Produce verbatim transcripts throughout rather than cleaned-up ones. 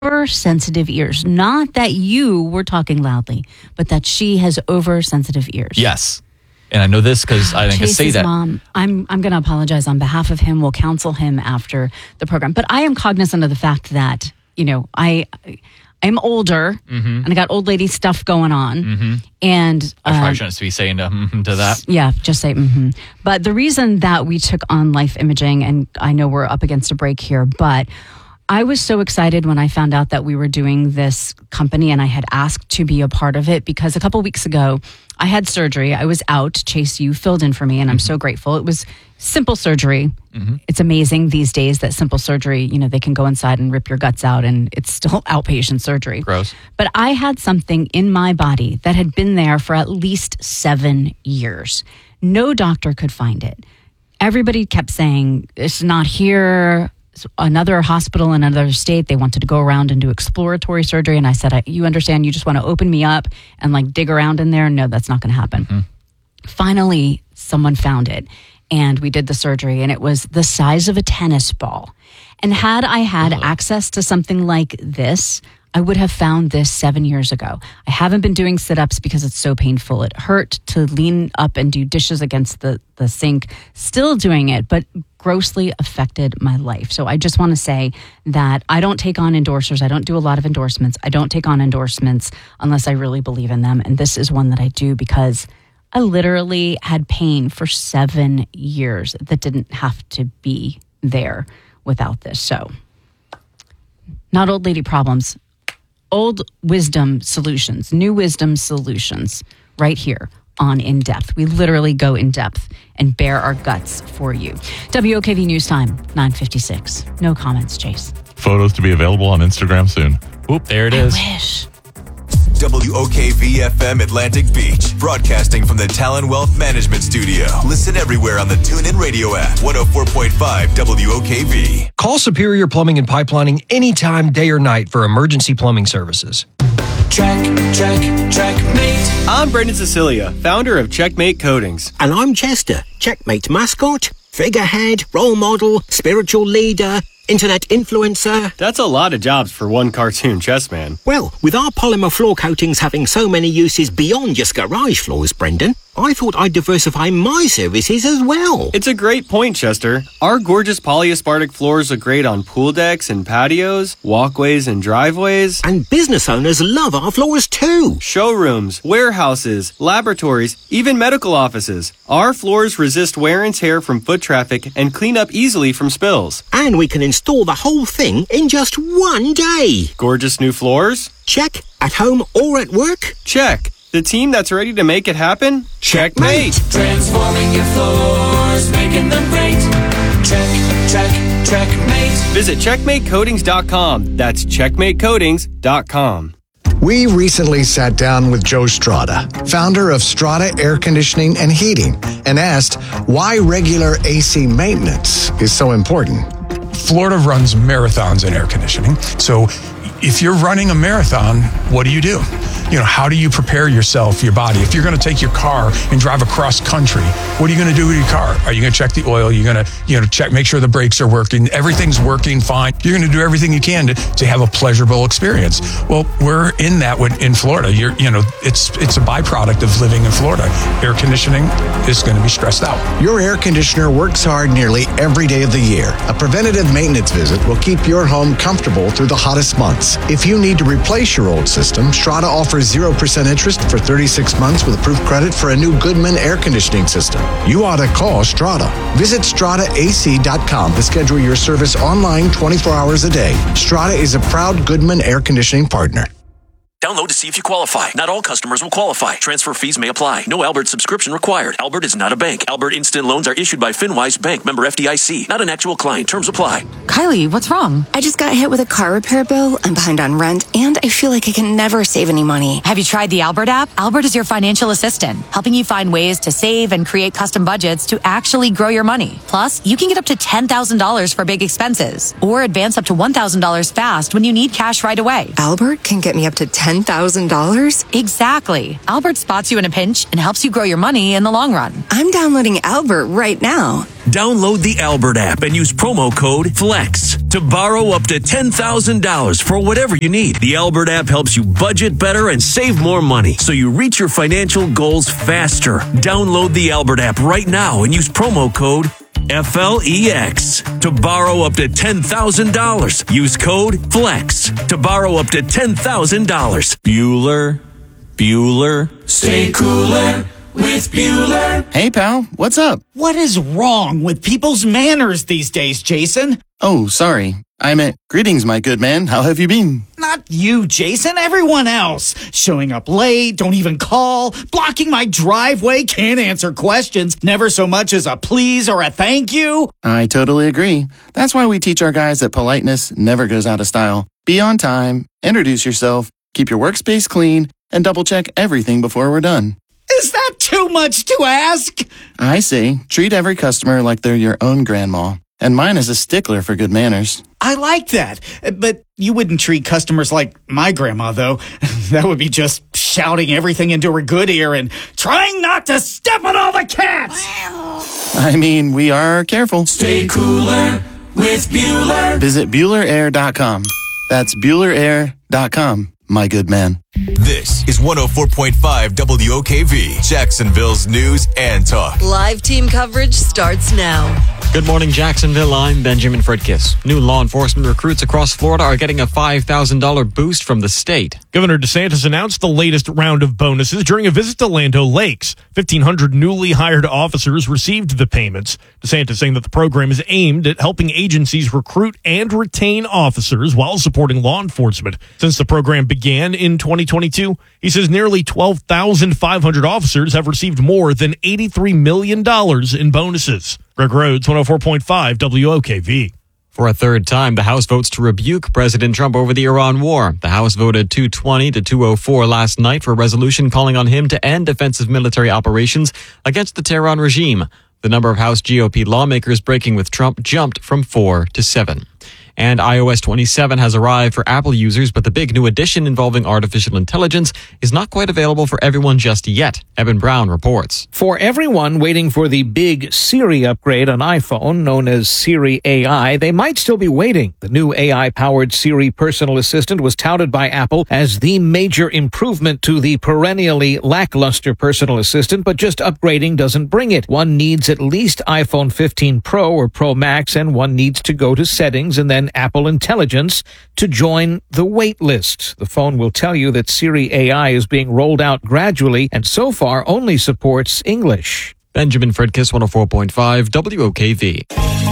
oversensitive ears. Not that you were talking loudly, but that she has oversensitive ears. Yes. And I know this because I think I say that. Mom, I'm I'm going to apologize on behalf of him. We'll counsel him after the program. But I am cognizant of the fact that, you know, I I'm older mm-hmm. and I got old lady stuff going on. Mm-hmm. And I probably uh, shouldn't be saying to, mm-hmm, to that. Yeah, just say mm-hmm. But the reason that we took on Life Imaging, and I know we're up against a break here, but I was so excited when I found out that we were doing this company and I had asked to be a part of it because a couple weeks ago I had surgery. I was out. Chase, you filled in for me and I'm mm-hmm. so grateful. It was simple surgery. Mm-hmm. It's amazing these days that simple surgery, you know, they can go inside and rip your guts out and it's still outpatient surgery. Gross. But I had something in my body that had been there for at least seven years. No doctor could find it. Everybody kept saying, it's not here. Another hospital in another state, they wanted to go around and do exploratory surgery. And I said, I, you understand, you just want to open me up and like dig around in there? No, that's not going to happen. Mm-hmm. Finally, someone found it and we did the surgery and it was the size of a tennis ball. And had I had uh-huh. access to something like this, I would have found this seven years ago. I haven't been doing sit-ups because it's so painful. It hurt to lean up and do dishes against the, the sink. Still doing it, but grossly affected my life. So I just want to say that I don't take on endorsers. I don't do a lot of endorsements. I don't take on endorsements unless I really believe in them. And this is one that I do because I literally had pain for seven years that didn't have to be there without this. So not old lady problems. Old wisdom solutions, new wisdom solutions, right here on In Depth. We literally go in depth and bare our guts for you. W O K V News Time, nine fifty-six. No comments, Chase. Photos to be available on Instagram soon. Oop, there it is. I wish. W O K V F M Atlantic Beach, broadcasting from the Talon Wealth Management Studio. Listen everywhere on the TuneIn Radio app, one oh four point five W O K V. Call Superior Plumbing and Pipelining anytime, day or night for emergency plumbing services. Check, check, checkmate. I'm Brendan Cecilia, founder of Checkmate Coatings. And I'm Chester, Checkmate mascot, figurehead, role model, spiritual leader, internet influencer. That's a lot of jobs for one cartoon chess man. Well, with our polymer floor coatings having so many uses beyond just garage floors, Brendan, I thought I'd diversify my services as well. It's a great point, Chester. Our gorgeous polyaspartic floors are great on pool decks and patios, walkways and driveways. And business owners love our floors too. Showrooms, warehouses, laboratories, even medical offices. Our floors resist wear and tear from foot traffic and clean up easily from spills. And we can install the whole thing in just one day. Gorgeous new floors? Check. At home or at work? Check. The team that's ready to make it happen? Checkmate! Transforming your floors, making them great. Check, check, checkmate. Visit checkmate coatings dot com. That's checkmate coatings dot com. We recently sat down with Joe Strada, founder of Strada Air Conditioning and Heating, and asked why regular A C maintenance is so important. Florida runs marathons in air conditioning. So if you're running a marathon, what do you do? You know, how do you prepare yourself, your body? If you're going to take your car and drive across country, what are you going to do with your car? Are you going to check the oil? You're going to, you know, check, make sure the brakes are working. Everything's working fine. You're going to do everything you can to, to have a pleasurable experience. Well, we're in that with, in Florida. You're, you know, it's it's a byproduct of living in Florida. Air conditioning is going to be stressed out. Your air conditioner works hard nearly every day of the year. A preventative maintenance visit will keep your home comfortable through the hottest months. If you need to replace your old system, Strada offers zero percent interest for thirty-six months with approved credit for a new Goodman air conditioning system. You ought to call Strada. Visit strada a c dot com to schedule your service online twenty-four hours a day. Strada is a proud Goodman air conditioning partner. Download to see if you qualify. Not all customers will qualify. Transfer fees may apply. No Albert subscription required. Albert is not a bank. Albert Instant Loans are issued by FinWise Bank, member F D I C. Not an actual client. Terms apply. Kylie, what's wrong? I just got hit with a car repair bill. I'm behind on rent, and I feel like I can never save any money. Have you tried the Albert app? Albert is your financial assistant, helping you find ways to save and create custom budgets to actually grow your money. Plus, you can get up to ten thousand dollars for big expenses, or advance up to one thousand dollars fast when you need cash right away. Albert can get me up to ten ten thousand dollars? Exactly. Albert spots you in a pinch and helps you grow your money in the long run. I'm downloading Albert right now. Download the Albert app and use promo code FLEX to borrow up to ten thousand dollars for whatever you need. The Albert app helps you budget better and save more money so you reach your financial goals faster. Download the Albert app right now and use promo code F L E X to borrow up to ten thousand dollars. Use code FLEX to borrow up to ten thousand dollars. Bueller, Bueller. Stay cooler with Bueller. Hey, pal, what's up? What is wrong with people's manners these days, Jason? Oh, sorry. I meant, greetings, my good man. How have you been? Not you, Jason. Everyone else. Showing up late, don't even call, blocking my driveway, can't answer questions, never so much as a please or a thank you. I totally agree. That's why we teach our guys that politeness never goes out of style. Be on time, introduce yourself, keep your workspace clean, and double-check everything before we're done. Is that too much to ask? I say, treat every customer like they're your own grandma. And mine is a stickler for good manners. I like that. But you wouldn't treat customers like my grandma, though. That would be just shouting everything into her good ear and trying not to step on all the cats. I mean, we are careful. Stay cooler with Bueller. Visit Bueller Air dot com. That's Bueller Air dot com, my good man. This is one oh four point five W O K V, Jacksonville's news and talk. Live team coverage starts now. Good morning, Jacksonville. I'm Benjamin Fredkiss. New law enforcement recruits across Florida are getting a five thousand dollars boost from the state. Governor DeSantis announced the latest round of bonuses during a visit to Land O' Lakes. fifteen hundred newly hired officers received the payments. DeSantis saying that the program is aimed at helping agencies recruit and retain officers while supporting law enforcement. Since the program began in twenty twenty-two, he says nearly twelve thousand five hundred officers have received more than eighty-three million dollars in bonuses. Greg Rhodes, one oh four point five W O K V. For a third time, the House votes to rebuke President Trump over the Iran war. The House voted two twenty to two oh four last night for a resolution calling on him to end offensive military operations against the Tehran regime. The number of House G O P lawmakers breaking with Trump jumped from four to seven. And i O S twenty-seven has arrived for Apple users, but the big new addition involving artificial intelligence is not quite available for everyone just yet. Eben Brown reports. For everyone waiting for the big Siri upgrade on iPhone, known as Siri A I, they might still be waiting. The new A I-powered Siri personal assistant was touted by Apple as the major improvement to the perennially lackluster personal assistant, but just upgrading doesn't bring it. One needs at least iPhone fifteen Pro or Pro Max, and one needs to go to settings and then Apple Intelligence to join the wait list. The phone will tell you that Siri A I is being rolled out gradually and so far only supports English. Benjamin Fredkiss, one oh four point five W O K V.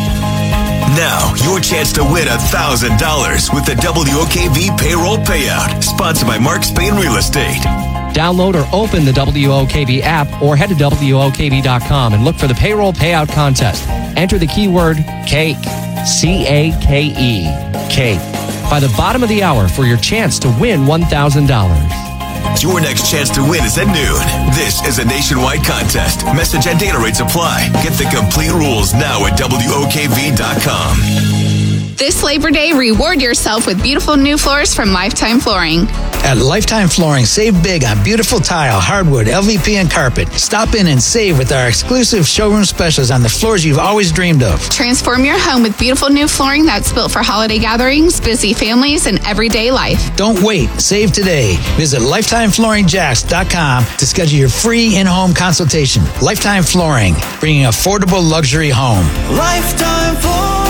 Now, your chance to win one thousand dollars with the W O K V Payroll Payout, sponsored by Mark Spain Real Estate. Download or open the W O K V app or head to W O K V dot com and look for the Payroll Payout Contest. Enter the keyword CAKE, C A K E, CAKE, by the bottom of the hour for your chance to win one thousand dollars. Your next chance to win is at noon. This is a nationwide contest. Message and data rates apply. Get the complete rules now at W O K V dot com. This Labor Day, reward yourself with beautiful new floors from Lifetime Flooring. At Lifetime Flooring, save big on beautiful tile, hardwood, L V P, and carpet. Stop in and save with our exclusive showroom specials on the floors you've always dreamed of. Transform your home with beautiful new flooring that's built for holiday gatherings, busy families, and everyday life. Don't wait. Save today. Visit Lifetime Flooring Jacks dot com to schedule your free in-home consultation. Lifetime Flooring, bringing affordable luxury home. Lifetime Flooring.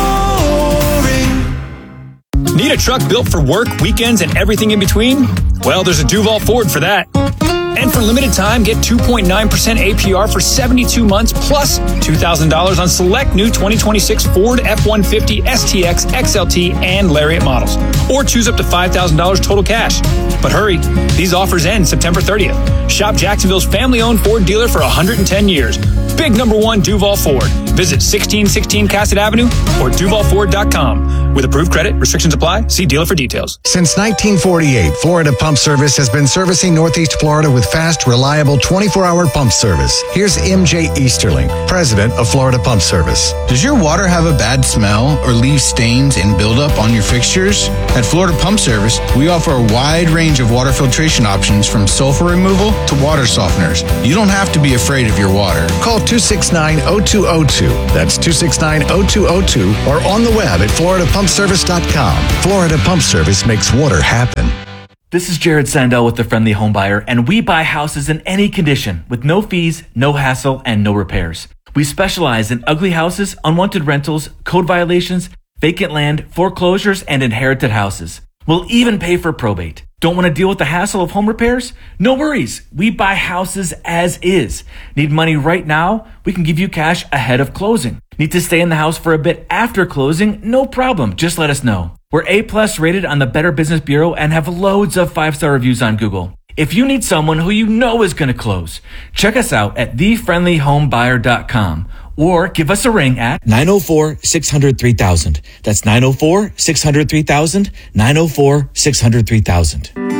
Need a truck built for work, weekends, and everything in between? Well, there's a Duval Ford for that. And for limited time, get two point nine percent A P R for seventy-two months plus two thousand dollars on select new twenty twenty-six Ford F one fifty, S T X, X L T, and Lariat models. Or choose up to five thousand dollars total cash. But hurry, these offers end September thirtieth. Shop Jacksonville's family-owned Ford dealer for one hundred ten years. Big number one Duval Ford. Visit sixteen sixteen Cassett Avenue or Duval Ford dot com. With approved credit, restrictions apply. See dealer for details. Since nineteen forty-eight, Florida Pump Service has been servicing Northeast Florida with fast, reliable twenty-four hour pump service. Here's M J Easterling, president of Florida Pump Service. Does your water have a bad smell or leave stains and buildup on your fixtures? At Florida Pump Service, we offer a wide range of water filtration options from sulfur removal to water softeners. You don't have to be afraid of your water. Call two six nine, zero two zero two. That's two six nine, zero two zero two or on the web at florida pump service dot com. Florida Pump Service makes water happen. This is Jared Sandell with The Friendly Home Buyer, and we buy houses in any condition with no fees, no hassle, and no repairs. We specialize in ugly houses, unwanted rentals, code violations, vacant land, foreclosures, and inherited houses. We'll even pay for probate. Don't want to deal with the hassle of home repairs? No worries. We buy houses as is. Need money right now? We can give you cash ahead of closing. Need to stay in the house for a bit after closing? No problem. Just let us know. We're A-plus rated on the Better Business Bureau and have loads of five-star reviews on Google. If you need someone who you know is going to close, check us out at the friendly home buyer dot com or give us a ring at nine oh four, six hundred, three thousand. That's nine oh four, six hundred, three thousand, nine oh four, six hundred, three thousand.